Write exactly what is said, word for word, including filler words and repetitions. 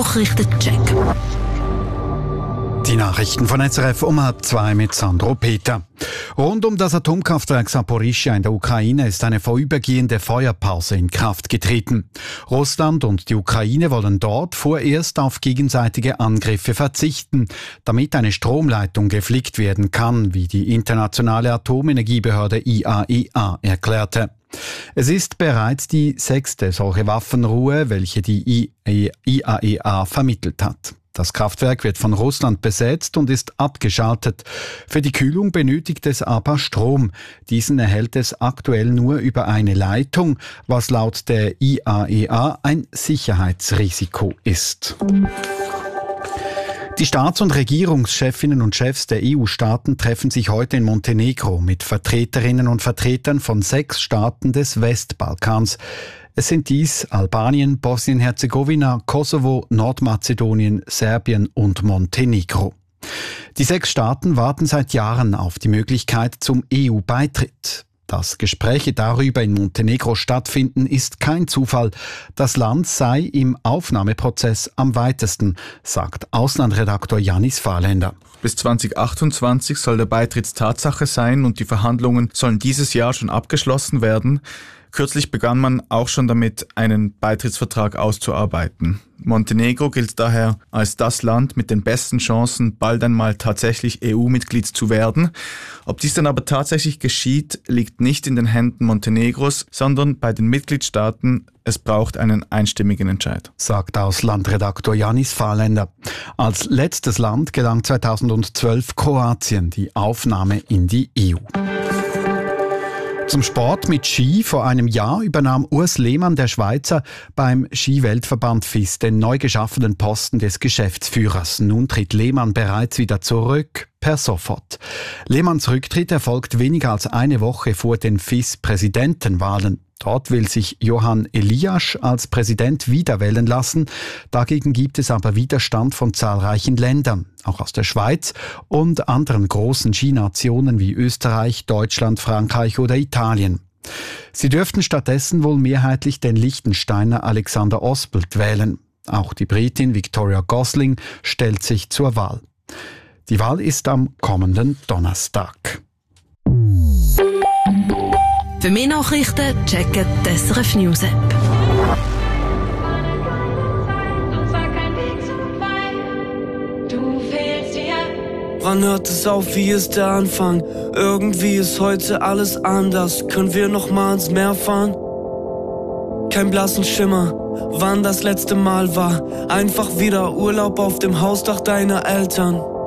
Nachrichtencheck. Die Nachrichten von S R F um halb zwei mit Sandro Peter. Rund um das Atomkraftwerk Saporischschja in der Ukraine ist eine vorübergehende Feuerpause in Kraft getreten. Russland und die Ukraine wollen dort vorerst auf gegenseitige Angriffe verzichten, damit eine Stromleitung geflickt werden kann, wie die internationale Atomenergiebehörde I A E A erklärte. Es ist bereits die sechste solche Waffenruhe, welche die I A E A vermittelt hat. Das Kraftwerk wird von Russland besetzt und ist abgeschaltet. Für die Kühlung benötigt es aber Strom. Diesen erhält es aktuell nur über eine Leitung, was laut der I A E A ein Sicherheitsrisiko ist. Die Staats- und Regierungschefinnen und Chefs der E U-Staaten treffen sich heute in Montenegro mit Vertreterinnen und Vertretern von sechs Staaten des Westbalkans. Es sind dies Albanien, Bosnien-Herzegowina, Kosovo, Nordmazedonien, Serbien und Montenegro. Die sechs Staaten warten seit Jahren auf die Möglichkeit zum E U-Beitritt. Dass Gespräche darüber in Montenegro stattfinden, ist kein Zufall. Das Land sei im Aufnahmeprozess am weitesten, sagt Auslandredaktor Janis Fahrländer. Bis zwanzig achtundzwanzig soll der Beitritt Tatsache sein und die Verhandlungen sollen dieses Jahr schon abgeschlossen werden. Kürzlich begann man auch schon damit, einen Beitrittsvertrag auszuarbeiten. Montenegro gilt daher als das Land mit den besten Chancen, bald einmal tatsächlich E U-Mitglied zu werden. Ob dies dann aber tatsächlich geschieht, liegt nicht in den Händen Montenegros, sondern bei den Mitgliedstaaten. Es braucht einen einstimmigen Entscheid, sagt Auslandredaktor Janis Fahrländer. Als letztes Land gelang zweitausendzwölf Kroatien die Aufnahme in die E U. Zum Sport mit Ski. Vor einem Jahr übernahm Urs Lehmann, der Schweizer, beim Ski-Weltverband F I S den neu geschaffenen Posten des Geschäftsführers. Nun tritt Lehmann bereits wieder zurück, per sofort. Lehmanns Rücktritt erfolgt weniger als eine Woche vor den F I S-Präsidentenwahlen. Dort will sich Johann Eliasch als Präsident wiederwählen lassen. Dagegen gibt es aber Widerstand von zahlreichen Ländern, auch aus der Schweiz und anderen großen Skinationen wie Österreich, Deutschland, Frankreich oder Italien. Sie dürften stattdessen wohl mehrheitlich den Liechtensteiner Alexander Ospelt wählen. Auch die Britin Victoria Gosling stellt sich zur Wahl. Die Wahl ist am kommenden Donnerstag. Für mehr Nachrichten checken die S R F News App. Wann hört es auf, wie ist der Anfang? Irgendwie ist heute alles anders. Können wir noch mal ins Meer fahren? Kein blassen Schimmer, wann das letzte Mal war. Einfach wieder Urlaub auf dem Hausdach deiner Eltern.